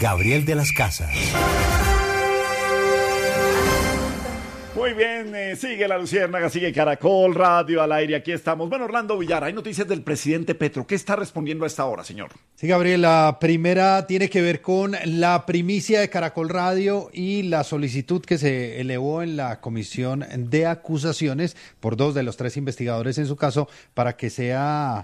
Gabriel de las Casas. Muy bien, sigue La Luciérnaga, sigue Caracol Radio al aire, aquí estamos. Bueno, Orlando Villar, hay noticias del presidente Petro. ¿Qué está respondiendo a esta hora, señor? Sí, Gabriel, la primera tiene que ver con la primicia de Caracol Radio y la solicitud que se elevó en la comisión de acusaciones por 2 de los 3 investigadores en su caso para que sea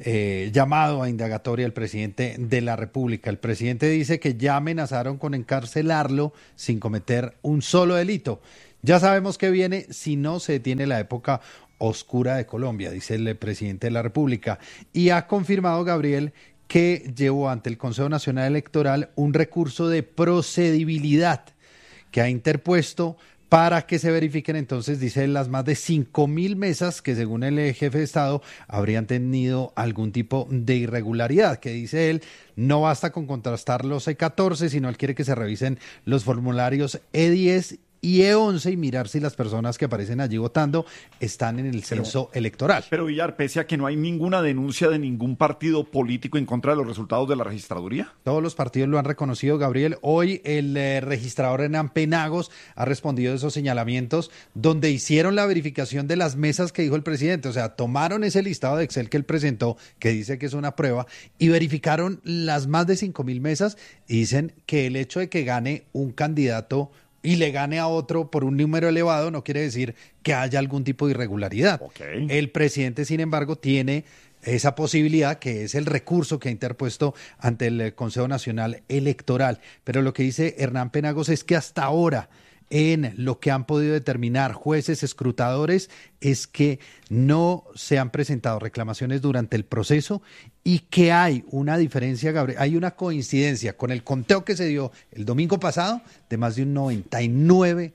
llamado a indagatoria el presidente de la República. El presidente dice que ya amenazaron con encarcelarlo sin cometer un solo delito. Ya sabemos que viene si no se detiene la época oscura de Colombia, dice el presidente de la República. Y ha confirmado, Gabriel, que llevó ante el Consejo Nacional Electoral un recurso de procedibilidad que ha interpuesto para que se verifiquen entonces, dice, las más de 5.000 mesas que según el jefe de Estado habrían tenido algún tipo de irregularidad, que dice él, no basta con contrastar los E14, sino él quiere que se revisen los formularios E10 y E11 y mirar si las personas que aparecen allí votando están en el censo electoral. Pero Villar, pese a que no hay ninguna denuncia de ningún partido político en contra de los resultados de la registraduría. Todos los partidos lo han reconocido, Gabriel. Hoy el registrador Hernán Penagos ha respondido a esos señalamientos donde hicieron la verificación de las mesas que dijo el presidente. O sea, tomaron ese listado de Excel que él presentó, que dice que es una prueba, y verificaron las más de 5.000 mesas y dicen que el hecho de que gane un candidato y le gane a otro por un número elevado no quiere decir que haya algún tipo de irregularidad. Okay. El presidente, sin embargo, tiene esa posibilidad, que es el recurso que ha interpuesto ante el Consejo Nacional Electoral. Pero lo que dice Hernán Penagos es que hasta ahora, en lo que han podido determinar jueces escrutadores, es que no se han presentado reclamaciones durante el proceso y que hay una diferencia, Gabriel, hay una coincidencia con el conteo que se dio el domingo pasado de más de un 99%.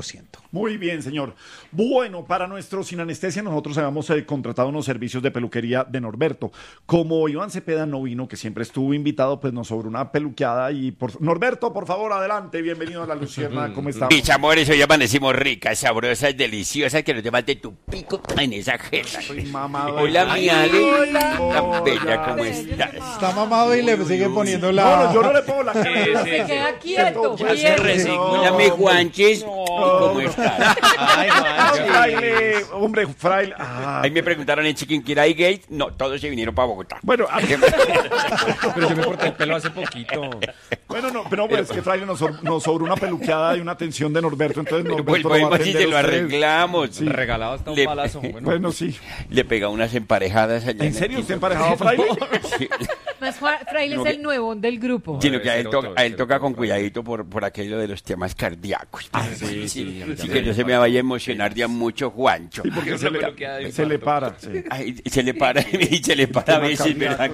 Muy bien, señor. Bueno, para nuestro Sin Anestesia, nosotros habíamos contratado unos servicios de peluquería de Norberto. Como Iván Cepeda no vino, que siempre estuvo invitado, pues nos sobró una peluqueada y Norberto, por favor, adelante, bienvenido a La Lucierna, ¿cómo estamos? Mis amores, hoy amanecimos ricas, sabrosas, deliciosas, que no te falte tu pico en esa jeta. Soy mamado. Hola, mi Ale. Hola. Tan bella, ¿cómo estás? Está mamado y le sigue poniendo la... No, yo no le pongo la cara. Se queda quieto. Ya se resignó. Hola, mi Juanches. ¿Cómo estás? Ay, Fraile, hombre, fraile. Ahí me preguntaron en Chiquinquirá y Gate. No, todos se vinieron para Bogotá. Bueno, pero yo me corté el pelo hace poquito. Bueno, no, pero pues, es que Fraile nos sobró una peluqueada y una atención de Norberto, entonces Norberto Pues lo va a si atender te lo a usted. arreglamos. Sí. Regalado hasta un palazo. Bueno, sí. Le pega unas emparejadas allá. ¿En serio usted emparejado a Fraile? Sí. Más Fraile es el nuevo del grupo. Sino que a él toca con cuidadito por aquello de los temas cardíacos. Sí, que no se me vaya a emocionar ya mucho, Juancho. Sí, porque se le para. Sí. Ay, se le para y se le para a veces, ¿verdad?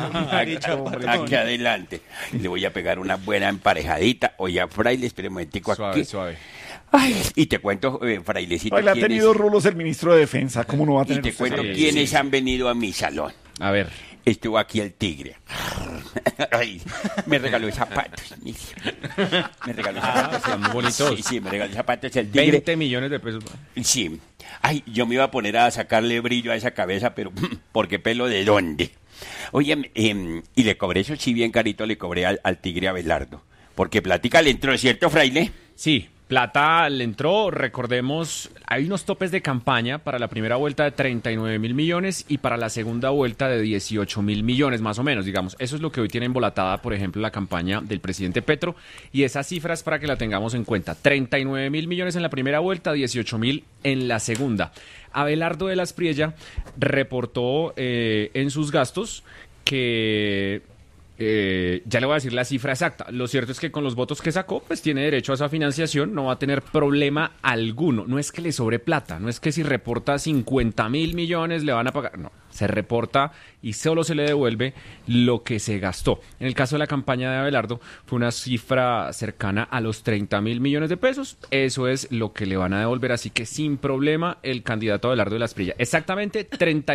Aquí adelante. Le voy a pegar una buena emparejadita. Oye, a Fraile, espere un momentico aquí. Suave. Ay, y te cuento, Frailecito, Fraile ha tenido rulos el ministro de Defensa. ¿Cómo no va a y tener te usted cuento esa- quiénes han venido a mi salón. A ver. Estuvo aquí el tigre. Ay, me regaló zapatos. Me regaló zapatos. Están muy bonitos. Sí, me regaló zapatos el tigre. 20 millones de pesos. Sí. Ay, yo me iba a poner a sacarle brillo a esa cabeza, pero ¿por qué pelo de dónde? Oye, y le cobré, eso sí, bien carito, le cobré al tigre Abelardo. Porque plática le entró, ¿cierto, Fraile? Sí, plata le entró, recordemos, hay unos topes de campaña para la primera vuelta de 39.000 millones y para la segunda vuelta de 18.000 millones, más o menos, digamos. Eso es lo que hoy tiene embolatada, por ejemplo, la campaña del presidente Petro, y esas cifras para que la tengamos en cuenta. 39.000 millones en la primera vuelta, 18.000 en la segunda. Abelardo de la Espriella reportó en sus gastos que... ya le voy a decir la cifra exacta. Lo cierto es que con los votos que sacó, pues tiene derecho a esa financiación, no va a tener problema alguno. No es que le sobre plata, no es que si reporta 50.000 millones le van a pagar, no. Se reporta y solo se le devuelve lo que se gastó. En el caso de la campaña de Abelardo, fue una cifra cercana a los 30.000 millones de pesos. Eso es lo que le van a devolver, así que sin problema el candidato Abelardo de la Espriella. Exactamente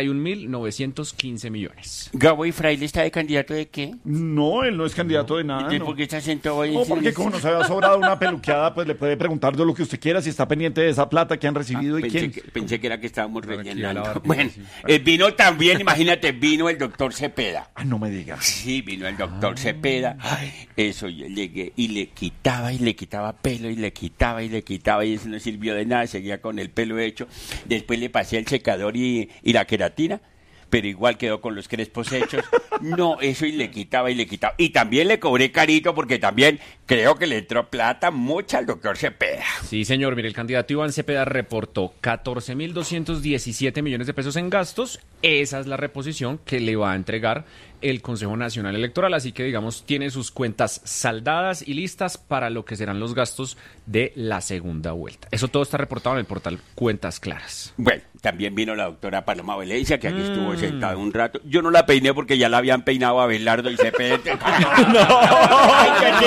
31.915 millones. ¿Gabo y Fraile está de candidato de qué? No, él no es candidato de nada. ¿Y No. por qué está sentado ahí? No, porque como nos había sobrado una peluqueada, pues le puede preguntar de lo que usted quiera, si está pendiente de esa plata que han recibido y quién. Pensé que era que estábamos Aquí a la rellenando. barriga, Bueno, sí. el vino tan también, imagínate, vino el doctor Cepeda. Ay, no me digas. Sí, vino el doctor Cepeda. Ay, eso, yo llegué y le quitaba pelo y le quitaba y eso no sirvió de nada, seguía con el pelo hecho. Después le pasé el secador y la queratina, pero igual quedó con los crespos hechos. No, eso y le quitaba. Y también le cobré carito porque también creo que le entró plata mucha al doctor Cepeda. Sí, señor. Mire, el candidato Iván Cepeda reportó 14.217 millones de pesos en gastos. Esa es la reposición que le va a entregar el Consejo Nacional Electoral. Así que, digamos, tiene sus cuentas saldadas y listas para lo que serán los gastos de la segunda vuelta. Eso todo está reportado en el portal Cuentas Claras. Bueno, también vino la doctora Paloma Valencia, que aquí estuvo sentada un rato. Yo no la peiné porque ya la habían peinado a Abelardo y Cepeda. ¡Ay, qué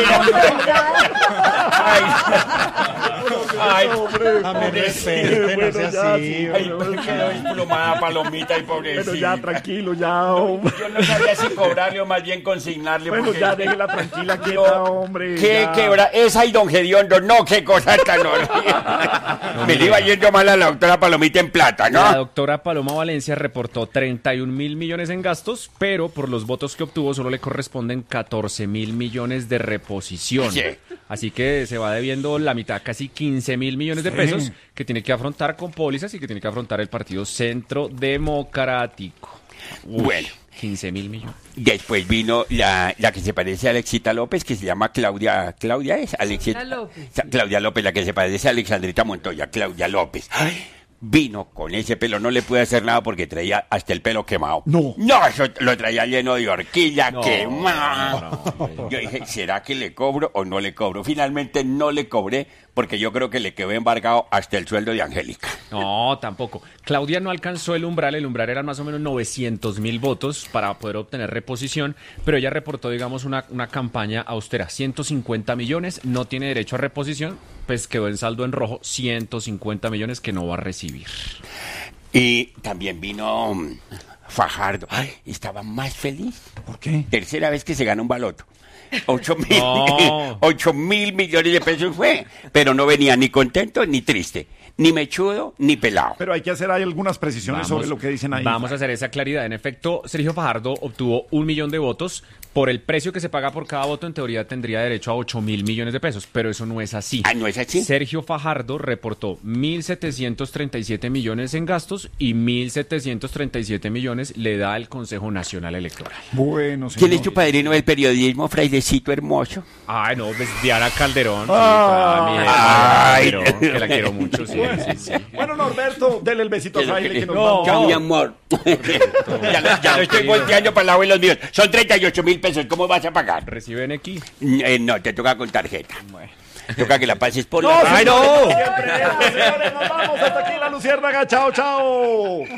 Ay, Dame respeto, no sea así. Ay, quedó desplomada Palomita y pobrecita. Bueno, ya, tranquilo, ya, hombre. Yo no sabía si cobrarle o más bien consignarle. Bueno, porque... ya, déjela tranquila, quieta, hombre. ¿Qué ya. quebra? Esa y don Gediondo, no, qué cosa tan horrible. Me le iba yendo mal a la doctora Palomita en plata, ¿no? La doctora Paloma Valencia reportó 31.000 millones en gastos, pero por los votos que obtuvo solo le corresponden 14.000 millones de reposición. Sí. Así que se va debiendo la mitad, casi 15.000 millones de pesos que tiene que afrontar con pólizas y que tiene que afrontar el Partido Centro Democrático. Bueno. 15.000 millones. Después vino la que se parece a Alexita López, que se llama Claudia es Alexita López. Claudia López, la que se parece a Alexandrita Montoya, Claudia López. Ay, vino con ese pelo, no le pude hacer nada porque traía hasta el pelo quemado. No, eso lo traía lleno de horquilla, quemado. No. Yo dije, ¿será que le cobro o no le cobro? Finalmente no le cobré porque yo creo que le quedó embargado hasta el sueldo de Angélica. No, tampoco. Claudia no alcanzó el umbral eran más o menos 900.000 votos para poder obtener reposición, pero ella reportó, digamos, una campaña austera, 150 millones, no tiene derecho a reposición, pues quedó en saldo en rojo, 150 millones que no va a recibir. Y también vino Fajardo. Ay, estaba más feliz. ¿por qué? Tercera vez que se gana un baloto. 8.000 No. 8.000 millones de pesos fue, pero no venía ni contento ni triste, ni mechudo ni pelado. Pero hay que hacer ahí algunas precisiones sobre lo que dicen ahí. Vamos a hacer esa claridad. En efecto, Sergio Fajardo obtuvo 1 millón de votos. Por el precio que se paga por cada voto, en teoría tendría derecho a 8.000 millones de pesos, pero eso no es así. Ah, ¿no es así? Sergio Fajardo reportó 1.737 millones en gastos y 1.737 millones le da el Consejo Nacional Electoral. Bueno, señor. ¿Quién es tu padrino del periodismo, frailecito hermoso? Ay, no, pues Diana Calderón. Sí, Ay. Calderón, que la quiero mucho, sí. Bueno, Norberto, dele el besito a Fraile que nos No. vamos. Chao, mi amor. ya lo estoy volteando para el lado de los míos. Son 38.000 pesos, ¿cómo vas a pagar? ¿Reciben aquí? No, te toca con tarjeta. Toca que la pases por No, la... señores, siempre eso, señores, nos vamos hasta aquí la Luciérnaga. Chao, chao.